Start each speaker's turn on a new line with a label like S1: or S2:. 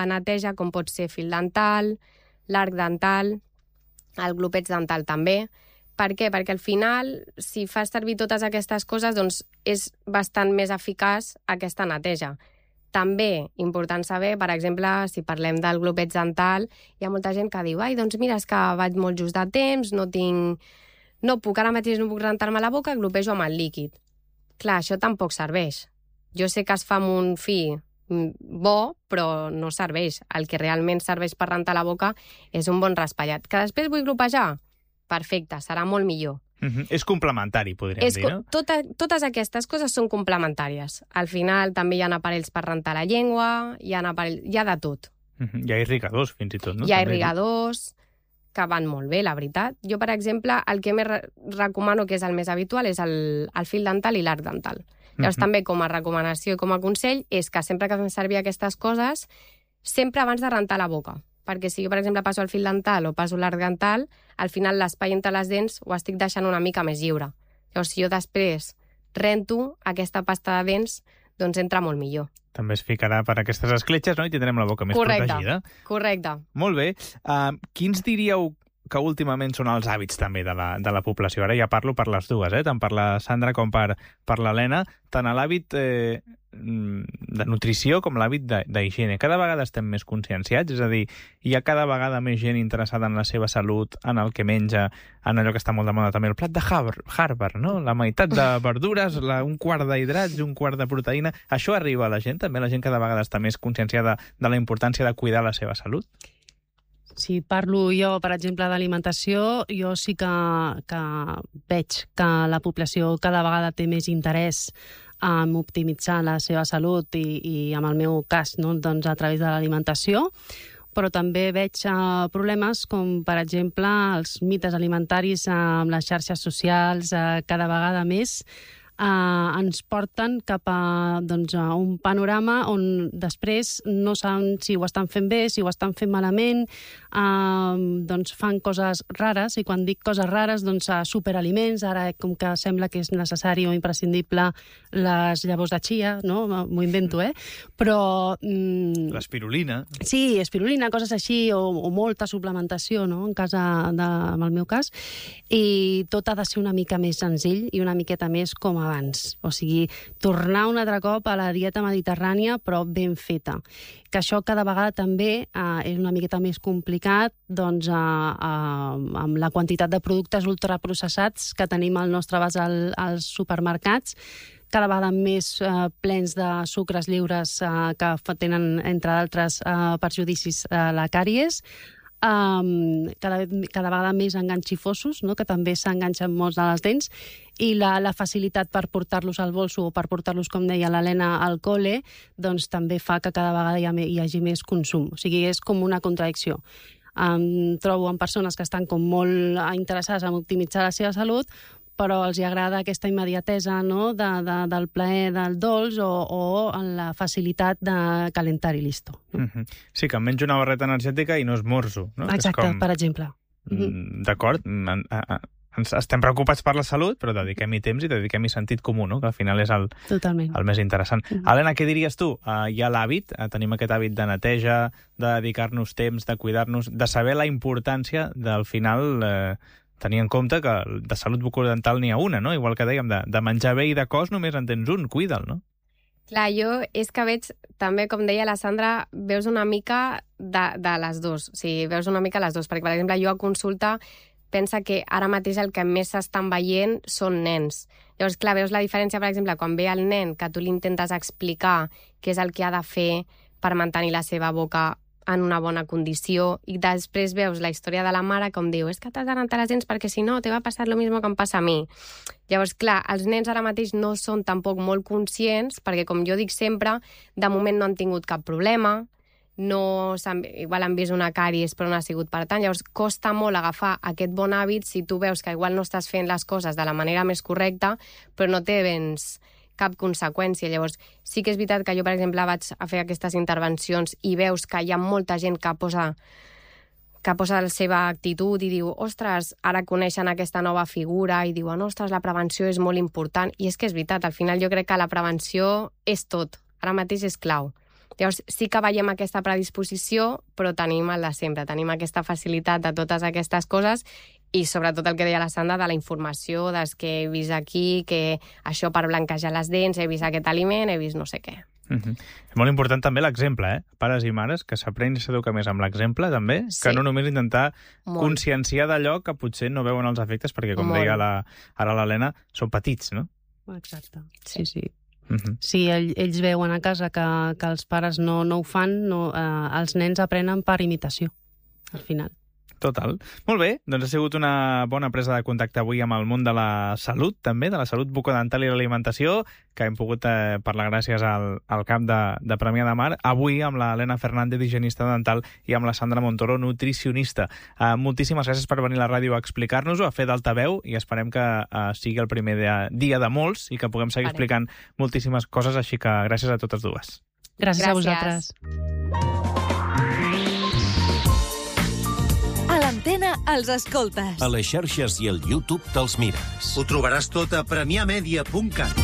S1: neteja, com pot ser fil dental, l'arc dental, el glopets dental també. Per què? Perquè al final, si fas servir totes aquestes coses, doncs és bastant més eficaç aquesta neteja. També, important saber, per exemple, si parlem del glopets dental, hi ha molta gent que diu, doncs mira, és que vaig molt just de temps, no puc, ara mateix no puc rentar-me la boca, glopejo amb el líquid. Clar, això tampoc serveix. Jo sé que es fa amb un fi bo, però no serveix. El que realment serveix per rentar la boca és un bon raspallat. Que després vull glopejar? Perfecte, serà molt millor.
S2: És complementari, podríem dir, no?
S1: Totes aquestes coses són complementàries. Al final també hi ha aparells per rentar la llengua, hi ha de tot.
S2: Hi ha irrigadors, fins i tot, no?
S1: Hi ha irrigadors que van molt bé, la veritat. Jo, per exemple, el que més recomano, que és el més habitual, és el fil dental i l'arc dental. Llavors, també com a recomanació i com a consell, és que sempre que fem servir aquestes coses, sempre abans de rentar la boca. Perquè si jo, per exemple, passo el fil dental o passo l'arc dental, al final l'espai entre les dents ho estic deixant una mica més lliure. Llavors, si jo després rento aquesta pasta de dents, doncs entra molt millor.
S2: També es ficarà per aquestes escletxes, no? I tindrem la boca més protegida.
S1: Correcte.
S2: Molt bé. Quins diríeu que últimament són els hàbits també de la població? Ara ja parlo per les dues, tant per la Sandra com per l'Helena, tant a l'hàbit de nutrició com l'hàbit d'higiene. Cada vegada estem més conscienciats, és a dir, hi ha cada vegada més gent interessada en la seva salut, en el que menja, en allò que està molt de moda també, el plat de Harvard, no? La meitat de verdures, un quart d'hidrats i un quart de proteïna. Això arriba a la gent també? La gent cada vegada està més conscienciada de la importància de cuidar la seva salut?
S3: Si parlo jo, per exemple, d'alimentació, jo sí que veig que la població cada vegada té més interès en optimitzar la seva salut i en el meu cas, no? Doncs a través de l'alimentació, però també veig problemes com, per exemple, els mites alimentaris amb les xarxes socials cada vegada més ens porten cap a un panorama on després no saben si ho estan fent bé, si ho estan fent malament, fan coses rares, i quan dic coses rares, superaliments, ara com que sembla que és necessari o imprescindible les llavors de chia, no? M'ho invento, però...
S2: L'espirulina.
S3: Sí, espirulina, coses així, o molta suplementació, no? En el meu cas, i tot ha de ser una mica més senzill i una miqueta més com abans. O sigui, tornar un altre cop a la dieta mediterrània, però ben feta. Que això cada vegada també és una miqueta més complicat amb la quantitat de productes ultraprocessats que tenim al nostre abast als supermercats, cada vegada més plens de sucres lliures que tenen, entre d'altres, perjudicis la càries, cada vegada més enganxifosos, no? Que també s'enganxen molts de les dents, i la facilitat per portar-los al bolso o per portar-los, com deia l'Helena, al col·le, doncs també fa que cada vegada hi hagi més consum. O sigui, és com una contradicció. Trobo amb persones que estan com molt interessades en optimitzar la seva salut, però els agrada aquesta immediatesa, no? Del plaer del dolç o en la facilitat de calentar i listo.
S2: Sí, que em menjo una barreta energètica i no esmorzo. No?
S3: Exacte, per exemple.
S2: D'acord. Estem preocupats per la salut, però dediquem-hi temps i dediquem-hi sentit comú, no? Que al final és el més interessant. Helena, què diries tu? Hi ha l'hàbit, tenim aquest hàbit de neteja, de dedicar-nos temps, de cuidar-nos, de saber la importància del final... tenir en compte que de salut bucodental n'hi ha una, no? Igual que dèiem, de menjar bé i de cos només en tens un, cuida'l, no?
S1: Clar, jo és que veig, també, com deia la Sandra, veus una mica de les dues. O sigui, veus una mica les dues. Perquè, per exemple, jo a consulta pensa que ara mateix el que més s'estan veient són nens. Llavors, clar, veus la diferència, per exemple, quan ve el nen, que tu li intentes explicar què és el que ha de fer per mantenir la seva boca en una bona condició, i després veus la història de la mare com diu, és que t'has de rentar les dents perquè si no te va passar lo mismo que em passa a mi. Llavors, clar, els nens ara mateix no són tampoc molt conscients, perquè com jo dic sempre, de moment no han tingut cap problema, igual han vist una càries però no ha sigut per tant, llavors costa molt agafar aquest bon hàbit si tu veus que igual no estàs fent les coses de la manera més correcta, però no té cap conseqüència. Llavors, sí que és veritat que jo, per exemple, vaig a fer aquestes intervencions i veus que hi ha molta gent que posa la seva actitud i diu, ostres, ara coneixen aquesta nova figura i diuen, ostres, la prevenció és molt important. I és que és veritat, al final jo crec que la prevenció és tot. Ara mateix és clau. Llavors, sí que veiem aquesta predisposició, però tenim el de sempre, tenim aquesta facilitat de totes aquestes coses i sobretot el que deia la Sandra de la informació, des que he vist aquí, que això per blanquejar les dents, he vist aquest aliment, he vist no sé què.
S2: És molt important també l'exemple, Pares i mares, que s'aprengui a s'educar més amb l'exemple, també, que no només intentar conscienciar d'allò que potser no veuen els efectes, perquè, com deia ara l'Helena, són petits, no?
S3: Exacte, sí. Si ells veuen a casa que els pares no ho fan, els nens aprenen per imitació, al final.
S2: Total. Molt bé, doncs ha sigut una bona presa de contacte avui amb el món de la salut, també, de la salut bucodental i l'alimentació, que hem pogut parlar gràcies al camp de Premià de Mar. Avui amb l'Helena Fernández, higienista dental, i amb la Sandra Montoro, nutricionista. Moltíssimes gràcies per venir a la ràdio a explicar-nos-ho, a fer d'altaveu, i esperem que sigui el primer dia de molts i que puguem seguir explicant moltíssimes coses, així que gràcies a totes dues.
S3: Gràcies a vosaltres.
S4: A l'antena els escoltes.
S5: A les xarxes i al YouTube te'ls mires.
S6: Ho trobaràs tot a premiamedia.cat.